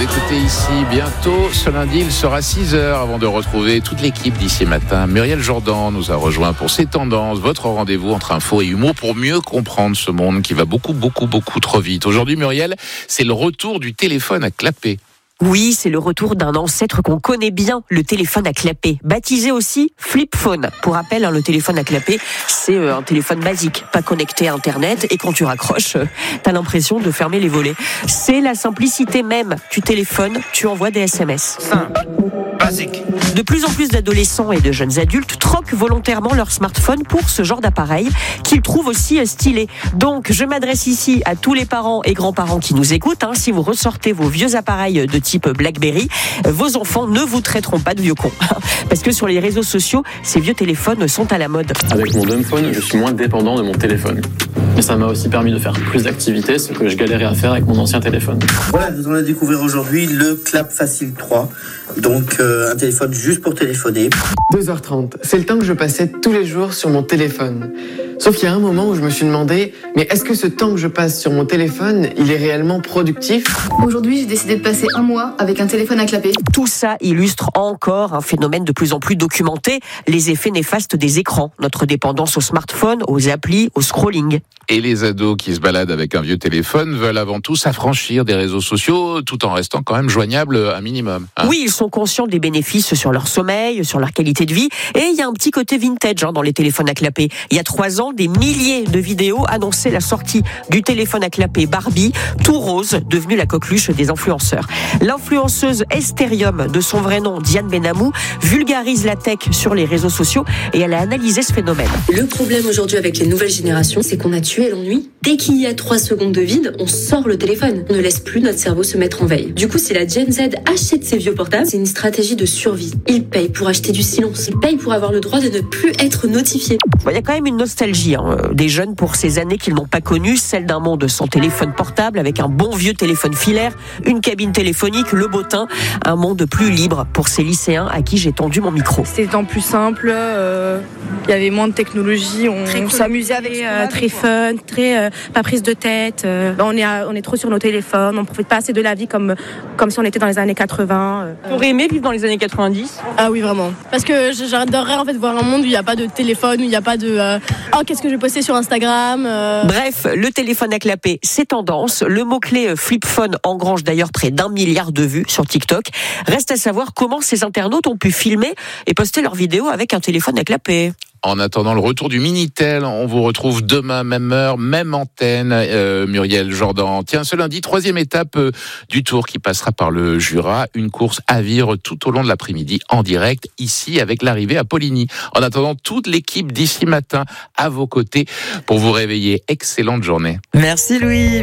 écoutez ici bientôt. Ce lundi, il sera 6h avant de retrouver toute l'équipe d'ici matin. Muriel Jourdan nous a rejoint pour C'est Tendances, votre rendez-vous entre info et humour pour mieux comprendre ce monde qui va beaucoup trop vite. Aujourd'hui, Muriel, c'est le retour du téléphone à clapet. Oui, c'est le retour d'un ancêtre qu'on connaît bien, le téléphone à clapet, baptisé aussi flip phone. Pour rappel, le téléphone à clapet, c'est un téléphone basique, pas connecté à Internet, et quand tu raccroches, t'as l'impression de fermer les volets. C'est la simplicité même. Tu téléphones, tu envoies des SMS. Simple, basique. De plus en plus d'adolescents et de jeunes adultes troquent volontairement leur smartphone pour ce genre d'appareil qu'ils trouvent aussi stylé. Donc, je m'adresse ici à tous les parents et grands-parents qui nous écoutent. Si vous ressortez vos vieux appareils de type BlackBerry, vos enfants ne vous traiteront pas de vieux cons. Parce que sur les réseaux sociaux, ces vieux téléphones sont à la mode. Avec mon dumbphone, je suis moins dépendant de mon téléphone. Et ça m'a aussi permis de faire plus d'activités, ce que je galérais à faire avec mon ancien téléphone. Voilà, nous allons découvrir aujourd'hui le Clap Facile 3. Donc un téléphone juste pour téléphoner. 2h30, c'est le temps que je passais tous les jours sur mon téléphone. Sauf qu'il y a un moment où je me suis demandé, mais est-ce que ce temps que je passe sur mon téléphone, il est réellement productif ? Aujourd'hui, j'ai décidé de passer un mois avec un téléphone à clapet. Tout ça illustre encore un phénomène de plus en plus documenté, les effets néfastes des écrans, notre dépendance aux smartphones, aux applis, au scrolling. Et les ados qui se baladent avec un vieux téléphone veulent avant tout s'affranchir des réseaux sociaux tout en restant quand même joignables un minimum. Oui, ils sont conscients des bénéfices sur leur sommeil, sur leur qualité de vie. Et il y a un petit côté vintage dans les téléphones à clapet. Il y a 3 ans, des milliers de vidéos annonçaient la sortie du téléphone à clapet Barbie, tout rose, devenu la coqueluche des influenceurs. L'influenceuse Estérium, de son vrai nom Diane Benamou, vulgarise la tech sur les réseaux sociaux et elle a analysé ce phénomène. Le problème aujourd'hui avec les nouvelles générations, c'est qu'on a tué l'ennui. Dès qu'il y a 3 secondes de vide, on sort le téléphone. On ne laisse plus notre cerveau se mettre en veille. Du coup, si la Gen Z achète ses vieux portables, c'est une stratégie de survie. Ils payent pour acheter du silence. Ils payent pour avoir le droit de ne plus être notifiés. Il y a quand même une nostalgie des jeunes pour ces années qu'ils n'ont pas connues, celle d'un monde sans téléphone portable, avec un bon vieux téléphone filaire, une cabine téléphonique, le beau teint, un monde plus libre pour ces lycéens à qui j'ai tendu mon micro. C'était temps plus simple, il y avait moins de technologie, on s'amusait avec très fun, très pas prise de tête. On est trop sur nos téléphones, on profite pas assez de la vie comme si on était dans les années 80. T'aurais aimé vivre dans les années 90 ? Ah oui, vraiment. Parce que j'adorerais en fait voir un monde où il n'y a pas de téléphone, où il n'y a pas de qu'est-ce que je vais poster sur Instagram. Bref, le téléphone à clapet, c'est tendance. Le mot-clé flip phone engrange d'ailleurs près d'1 milliard de vues sur TikTok. Reste à savoir comment ces internautes ont pu filmer et poster leurs vidéos avec un téléphone à clapet. En attendant le retour du Minitel, on vous retrouve demain, même heure, même antenne, Muriel Jourdan. Tiens, ce lundi, 3e étape du Tour qui passera par le Jura. Une course à vivre tout au long de l'après-midi en direct, ici, avec l'arrivée à Poligny. En attendant, toute l'équipe d'ici matin à vos côtés pour vous réveiller. Excellente journée. Merci Louis.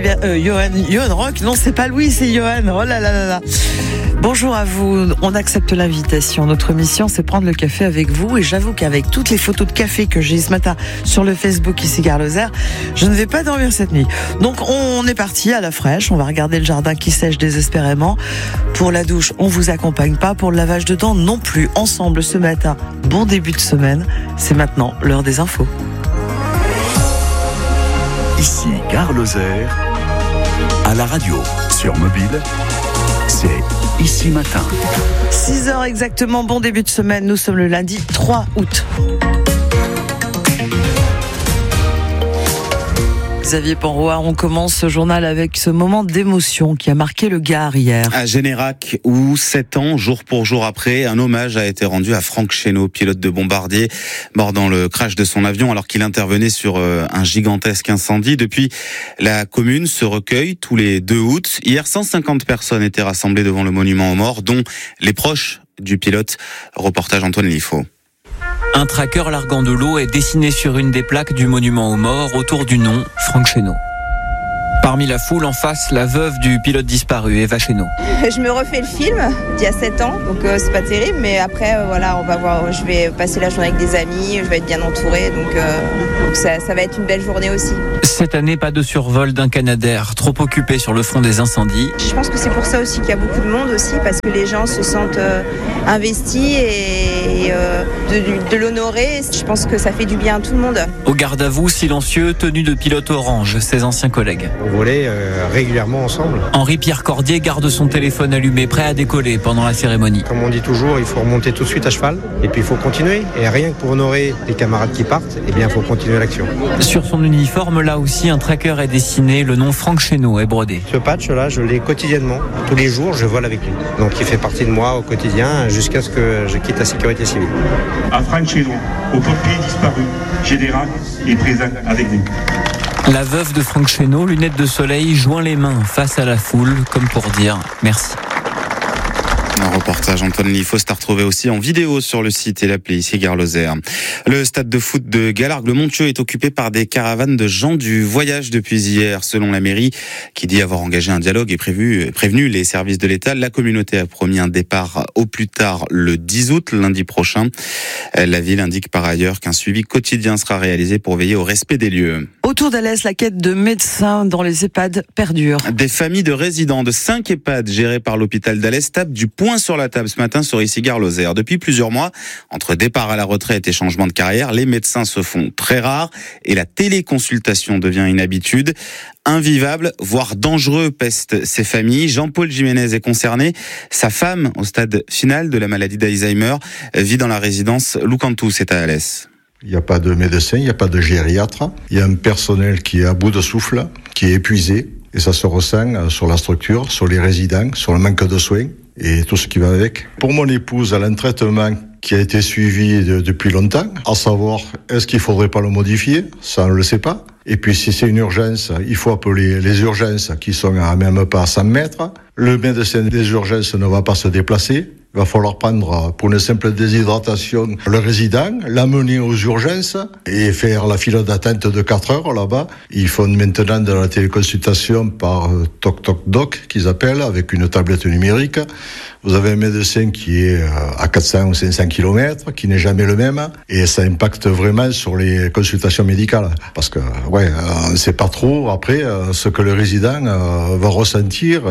Johan Rock, non, c'est pas Louis, c'est Johan. Oh là là là là. Bonjour à vous. On accepte l'invitation. Notre mission, c'est prendre le café avec vous. Et j'avoue qu'avec toutes les photos de café que j'ai ce matin sur le Facebook ici Gare Lozère, je ne vais pas dormir cette nuit. Donc on est parti à la fraîche, on va regarder le jardin qui sèche désespérément. Pour la douche, on vous accompagne pas. Pour le lavage de dents non plus. Ensemble ce matin, bon début de semaine. C'est maintenant l'heure des infos. Ici Gare Lozère, à la radio, sur mobile, c'est Ici Matin. 6h exactement, bon début de semaine, nous sommes le lundi 3 août. Xavier Panroy, on commence ce journal avec ce moment d'émotion qui a marqué le Gard hier. À Générac, où 7 ans, jour pour jour après, un hommage a été rendu à Franck Chénaud, pilote de bombardier, mort dans le crash de son avion alors qu'il intervenait sur un gigantesque incendie. Depuis, la commune se recueille tous les 2 août. Hier, 150 personnes étaient rassemblées devant le monument aux morts, dont les proches du pilote. Reportage Antoine Liffaut. Un tracker larguant de l'eau est dessiné sur une des plaques du monument aux morts autour du nom Franck Chénaud. Parmi la foule, en face, la veuve du pilote disparu, Eva Chénaud. Je me refais le film d'il y a 7 ans, donc c'est pas terrible, mais après, on va voir, je vais passer la journée avec des amis, je vais être bien entourée, donc ça va être une belle journée aussi. Cette année, pas de survol d'un Canadair, trop occupé sur le front des incendies. Je pense que c'est pour ça aussi qu'il y a beaucoup de monde aussi, parce que les gens se sentent investis et de l'honorer, je pense que ça fait du bien à tout le monde. Au garde à vous, silencieux, tenu de pilote orange, ses anciens collègues. survoler régulièrement ensemble. Henri-Pierre Cordier garde son téléphone allumé, prêt à décoller pendant la cérémonie. Comme on dit toujours, il faut remonter tout de suite à cheval et puis il faut continuer. Et rien que pour honorer les camarades qui partent, eh bien il faut continuer l'action. Sur son uniforme, là aussi, un tracker est dessiné, le nom Franck Chéneau est brodé. Ce patch-là, je l'ai quotidiennement. Tous les jours, je vole avec lui. Donc il fait partie de moi au quotidien jusqu'à ce que je quitte la sécurité civile. À Franck Chéneau, au pompier disparu, général est présent avec nous. La veuve de Franck Chéneau, lunettes de soleil, joint les mains face à la foule, comme pour dire merci. Un reportage Antoine Lifaust à retrouver aussi en vidéo sur le site et l'appli ici Gare Lozère. Le stade de foot de Galargues-le-Montieu est occupé par des caravanes de gens du voyage depuis hier. Selon la mairie, qui dit avoir engagé un dialogue et prévenu les services de l'État, la communauté a promis un départ au plus tard le 10 août, lundi prochain. La ville indique par ailleurs qu'un suivi quotidien sera réalisé pour veiller au respect des lieux. Autour d'Alès, la quête de médecins dans les EHPAD perdure. Des familles de résidents de 5 EHPAD gérés par l'hôpital d'Alès tapent du poing sur la table ce matin sur ici Gare Lozère. Depuis plusieurs mois, entre départ à la retraite et changement de carrière, les médecins se font très rares et la téléconsultation devient une habitude. Invivable, voire dangereux, pestent ces familles. Jean-Paul Jiménez est concerné. Sa femme, au stade final de la maladie d'Alzheimer, vit dans la résidence Loucantou, c'est à Alès. Il n'y a pas de médecin, il n'y a pas de gériatre. Il y a un personnel qui est à bout de souffle, qui est épuisé. Et ça se ressent sur la structure, sur les résidents, sur le manque de soins et tout ce qui va avec. Pour mon épouse, elle a un traitement qui a été suivi depuis longtemps, à savoir, est-ce qu'il faudrait pas le modifier? Ça, on ne le sait pas. Et puis, si c'est une urgence, il faut appeler les urgences qui sont à même pas 100 mètres. Le médecin des urgences ne va pas se déplacer. Il va falloir prendre, pour une simple déshydratation, le résident, l'amener aux urgences et faire la file d'attente de 4 heures là-bas. Ils font maintenant de la téléconsultation par toc-toc-doc, qu'ils appellent, avec une tablette numérique. Vous avez un médecin qui est à 400 ou 500 km, qui n'est jamais le même, et ça impacte vraiment sur les consultations médicales. Parce que, on ne sait pas trop, après, ce que le résident va ressentir,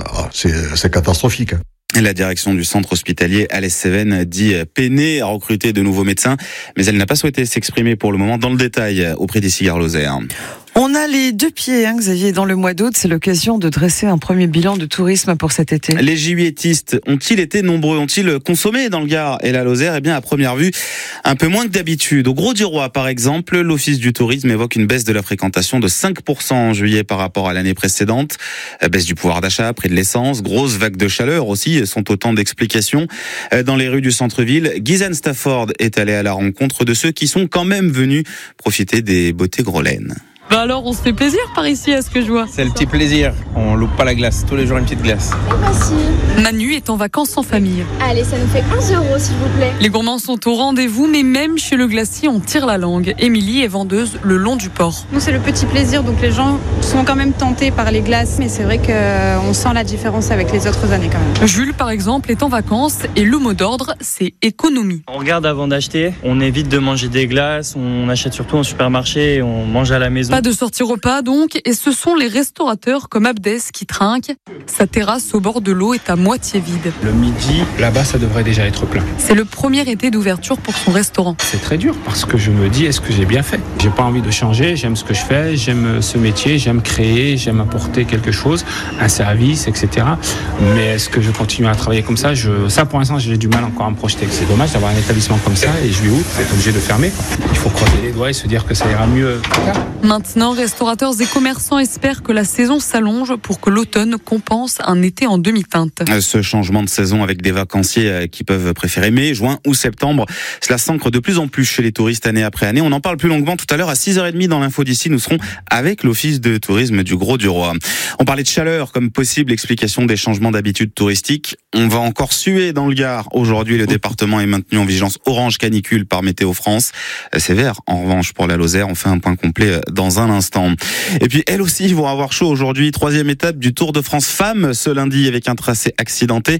c'est catastrophique. La direction du centre hospitalier Alès-Cévennes dit peiner à recruter de nouveaux médecins, mais elle n'a pas souhaité s'exprimer pour le moment dans le détail auprès d'ici Gare Lozère. On a les deux pieds, Xavier, dans le mois d'août. C'est l'occasion de dresser un premier bilan de tourisme pour cet été. Les gibiétistes ont-ils été nombreux? Ont-ils consommé dans le Gard et la Lozère? Eh bien, à première vue, un peu moins que d'habitude. Au Grau-du-Roi, par exemple, l'Office du tourisme évoque une baisse de la fréquentation de 5% en juillet par rapport à l'année précédente. Baisse du pouvoir d'achat, prix de l'essence, grosse vague de chaleur aussi, sont autant d'explications. Dans les rues du centre-ville, Ghislaine Stafford est allée à la rencontre de ceux qui sont quand même venus profiter des beautés grolaines. Bah alors, on se fait plaisir par ici, à ce que je vois. C'est le petit plaisir. On loupe pas la glace. Tous les jours, une petite glace. Merci. Manu est en vacances en famille. Allez, ça nous fait 11 €, s'il vous plaît. Les gourmands sont au rendez-vous, mais même chez le glacier, on tire la langue. Émilie est vendeuse le long du port. Nous, c'est le petit plaisir, donc les gens sont quand même tentés par les glaces, mais c'est vrai qu'on sent la différence avec les autres années quand même. Jules, par exemple, est en vacances et le mot d'ordre, c'est économie. On regarde avant d'acheter, on évite de manger des glaces, on achète surtout en supermarché et on mange à la maison. Pas de sortie repas donc, et ce sont les restaurateurs comme Abdes qui trinquent. Sa terrasse au bord de l'eau est à moitié vide. Le midi, là-bas, ça devrait déjà être plein. C'est le premier été d'ouverture pour son restaurant. C'est très dur parce que je me dis, est-ce que j'ai bien fait? J'ai pas envie de changer, j'aime ce que je fais, j'aime ce métier, j'aime créer, j'aime apporter quelque chose, un service, etc. Mais est-ce que je continue à travailler comme ça? Ça, pour l'instant, j'ai du mal encore à me projeter. C'est dommage d'avoir un établissement comme ça et juillet août, c'est obligé de fermer. Il faut croiser les doigts et se dire que ça ira mieux. Maintenant, restaurateurs et commerçants espèrent que la saison s'allonge pour que l'automne compense un été en demi-teinte. Ce changement de saison avec des vacanciers qui peuvent préférer mai, juin ou septembre, cela s'ancre de plus en plus chez les touristes année après année. On en parle plus longuement tout à l'heure à 6h30 dans l'info d'ici. Nous serons avec l'Office de tourisme du Grau-du-Roi. On parlait de chaleur comme possible explication des changements d'habitude touristiques. On va encore suer dans le Gard. Aujourd'hui, le département est maintenu en vigilance orange canicule par Météo France. C'est vert, en revanche, pour la Lozère. On fait un point complet dans un instant. Et puis, elles aussi vont avoir chaud aujourd'hui. 3e étape du Tour de France Femmes ce lundi avec un tracé accidenté.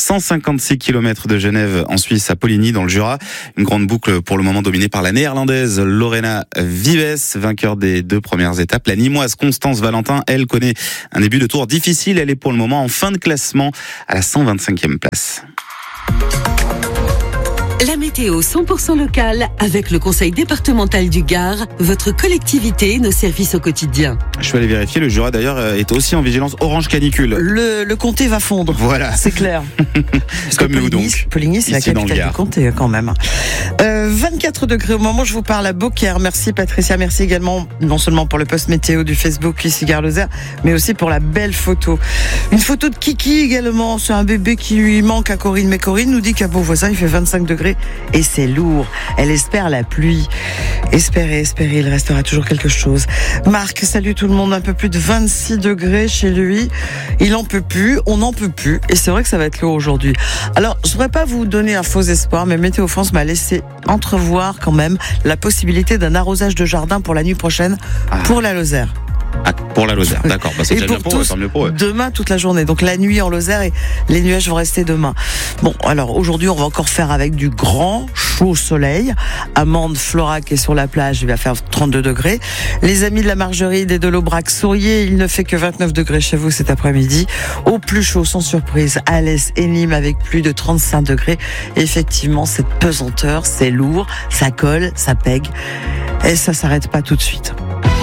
156 km de Genève en Suisse à Poligny dans le Jura. Une grande boucle pour le moment dominée par la néerlandaise Lorena Vives, vainqueur des 2 premières étapes. La Nîmoise Constance Valentin, elle connaît un début de tour difficile. Elle est pour le moment en fin de classement à la 125e place. La météo 100% locale avec le conseil départemental du Gard, votre collectivité, nos services au quotidien. Je suis allé vérifier, le Jura d'ailleurs est aussi en vigilance orange canicule. Le comté va fondre. Voilà. C'est clair. Comme nous donc. Poligny, c'est la capitale du comté quand même. 24 degrés au moment où je vous parle à Beaucaire. Merci Patricia, merci également non seulement pour le post météo du Facebook ici Gare Lozère, mais aussi pour la belle photo. Une photo de Kiki également, c'est un bébé qui lui manque à Corinne, mais Corinne nous dit qu'à Beauvoisin il fait 25 degrés et c'est lourd. Elle espère la pluie. Espérez, il restera toujours quelque chose. Marc, salut tout le monde, un peu plus de 26 degrés chez lui. Il en peut plus, on n'en peut plus et c'est vrai que ça va être lourd aujourd'hui. Alors, je voudrais pas vous donner un faux espoir, mais Météo France m'a laissé entrevoir quand même la possibilité d'un arrosage de jardin pour la nuit prochaine pour la Lozère. Ah, pour la Lozère, d'accord. Bah, c'est et pour tous, demain toute la journée. Donc la nuit en Lozère et les nuages vont rester demain. Bon, alors aujourd'hui, on va encore faire avec du grand chaud soleil. Amande Florac est sur la plage, il va faire 32 degrés. Les amis de la Margeride et de l'Aubrac, souriez, il ne fait que 29 degrés chez vous cet après-midi. Au plus chaud, sans surprise, Alès et Nîmes avec plus de 35 degrés. Effectivement, cette pesanteur, c'est lourd, ça colle, ça pègue. Et ça s'arrête pas tout de suite.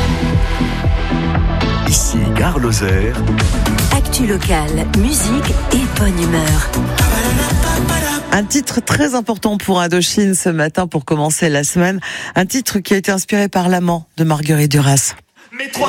Ici Gare Lozère. Actu locale, musique et bonne humeur. Un titre très important pour Indochine ce matin pour commencer la semaine. Un titre qui a été inspiré par l'amant de Marguerite Duras.